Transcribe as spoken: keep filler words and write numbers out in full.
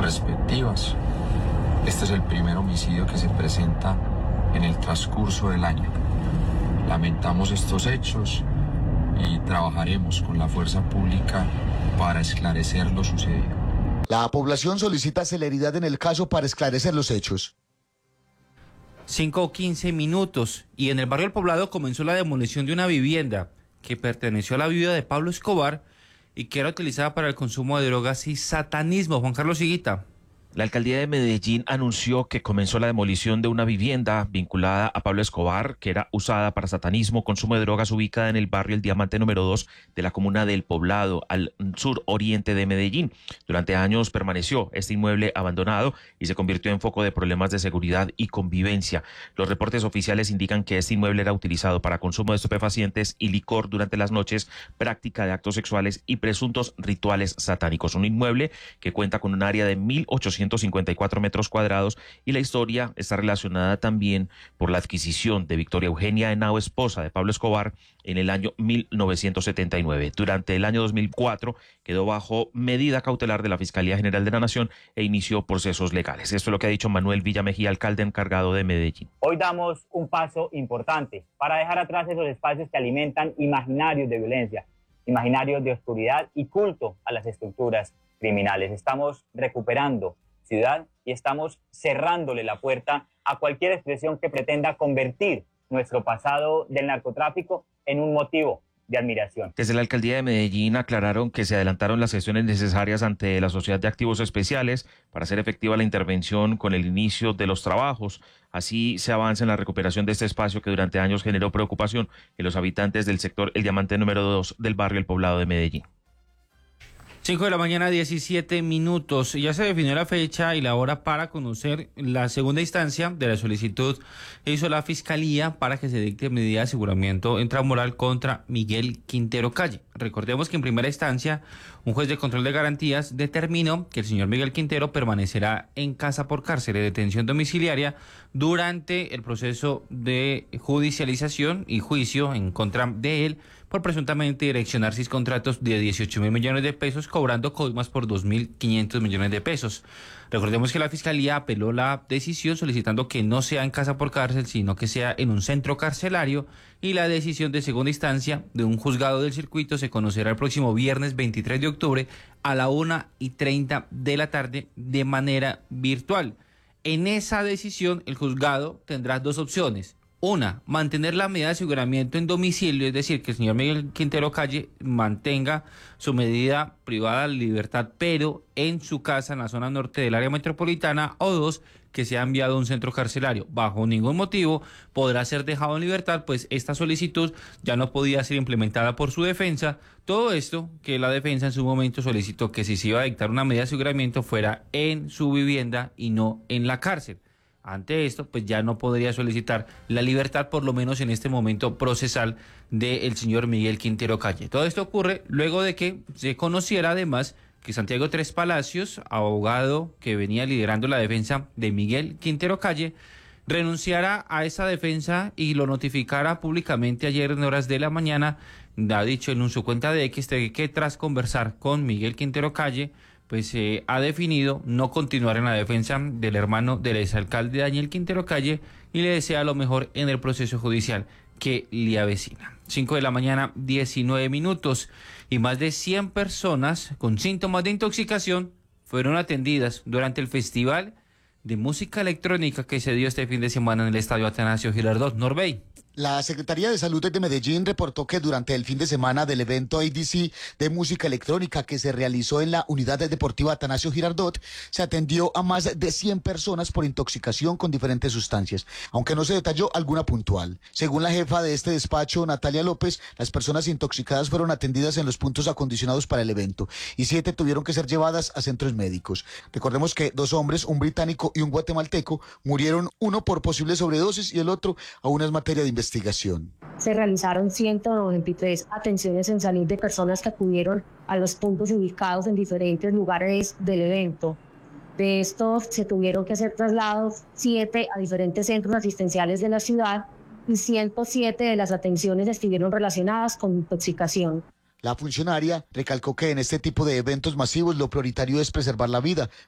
respectivas. Este es el primer homicidio que se presenta en el transcurso del año. Lamentamos estos hechos y trabajaremos con la fuerza pública para esclarecer lo sucedido. La población solicita celeridad en el caso para esclarecer los hechos. cinco o quince minutos y en el barrio El Poblado comenzó la demolición de una vivienda que perteneció a la viuda de Pablo Escobar y que era utilizada para el consumo de drogas y satanismo. Juan Carlos Higuita. La alcaldía de Medellín anunció que comenzó la demolición de una vivienda vinculada a Pablo Escobar, que era usada para satanismo, consumo de drogas, ubicada en el barrio El Diamante número dos de la comuna del Poblado, al sur oriente de Medellín. Durante años permaneció este inmueble abandonado y se convirtió en foco de problemas de seguridad y convivencia. Los reportes oficiales indican que este inmueble era utilizado para consumo de estupefacientes y licor durante las noches, práctica de actos sexuales y presuntos rituales satánicos. Un inmueble que cuenta con un área de mil ochocientos cincuenta y cuatro metros cuadrados y la historia está relacionada también por la adquisición de Victoria Eugenia Henao, esposa de Pablo Escobar, en el año mil novecientos setenta y nueve. Durante el año dos mil cuatro quedó bajo medida cautelar de la Fiscalía General de la Nación e inició procesos legales. Esto es lo que ha dicho Manuel Villamejía, alcalde encargado de Medellín. Hoy damos un paso importante para dejar atrás esos espacios que alimentan imaginarios de violencia, imaginarios de oscuridad y culto a las estructuras criminales. Estamos recuperando ciudad y estamos cerrándole la puerta a cualquier expresión que pretenda convertir nuestro pasado del narcotráfico en un motivo de admiración. Desde la alcaldía de Medellín aclararon que se adelantaron las gestiones necesarias ante la Sociedad de Activos Especiales para hacer efectiva la intervención con el inicio de los trabajos. Así se avanza en la recuperación de este espacio que durante años generó preocupación en los habitantes del sector El Diamante número dos del barrio El Poblado de Medellín. cinco de la mañana, diecisiete minutos. Ya se definió la fecha y la hora para conocer la segunda instancia de la solicitud que hizo la Fiscalía para que se dicte medida de aseguramiento intramoral contra Miguel Quintero Calle. Recordemos que en primera instancia un juez de control de garantías determinó que el señor Miguel Quintero permanecerá en casa por cárcel de detención domiciliaria durante el proceso de judicialización y juicio en contra de él por presuntamente direccionar seis contratos de dieciocho mil millones de pesos, cobrando coimas por dos mil quinientos millones de pesos. Recordemos que la Fiscalía apeló la decisión solicitando que no sea en casa por cárcel, sino que sea en un centro carcelario, y la decisión de segunda instancia de un juzgado del circuito se conocerá el próximo viernes veintitrés de octubre a la una y treinta de la tarde de manera virtual. En esa decisión el juzgado tendrá dos opciones. Una, mantener la medida de aseguramiento en domicilio, es decir, que el señor Miguel Quintero Calle mantenga su medida privada de libertad, pero en su casa en la zona norte del área metropolitana. O dos, que sea enviado a un centro carcelario. Bajo ningún motivo podrá ser dejado en libertad, pues esta solicitud ya no podía ser implementada por su defensa. Todo esto que la defensa en su momento solicitó que si se iba a dictar una medida de aseguramiento fuera en su vivienda y no en la cárcel. Ante esto, pues ya no podría solicitar la libertad, por lo menos en este momento procesal, del señor Miguel Quintero Calle. Todo esto ocurre luego de que se conociera además que Santiago Tres Palacios, abogado que venía liderando la defensa de Miguel Quintero Calle, renunciara a esa defensa y lo notificara públicamente ayer en horas de la mañana. Ha dicho en su cuenta de X que tras conversar con Miguel Quintero Calle, pues eh, ha definido no continuar en la defensa del hermano del exalcalde Daniel Quintero Calle y le desea lo mejor en el proceso judicial que le avecina. cinco de la mañana, diecinueve minutos, y más de cien personas con síntomas de intoxicación fueron atendidas durante el festival de música electrónica que se dio este fin de semana en el estadio Atanasio Girardot. Norbey. La Secretaría de Salud de Medellín reportó que durante el fin de semana del evento A D C de música electrónica que se realizó en la unidad deportiva Atanasio Girardot, se atendió a más de cien personas por intoxicación con diferentes sustancias, aunque no se detalló alguna puntual. Según la jefa de este despacho, Natalia López, las personas intoxicadas fueron atendidas en los puntos acondicionados para el evento y siete tuvieron que ser llevadas a centros médicos. Recordemos que dos hombres, un británico y un guatemalteco, murieron, uno por posible sobredosis y el otro aún es materia de investigación. Se realizaron ciento noventa y tres atenciones en salud de personas que acudieron a los puntos ubicados en diferentes lugares del evento. De estos se tuvieron que hacer traslados siete a diferentes centros asistenciales de la ciudad y ciento siete de las atenciones estuvieron relacionadas con intoxicación. La funcionaria recalcó que en este tipo de eventos masivos lo prioritario es preservar la vida,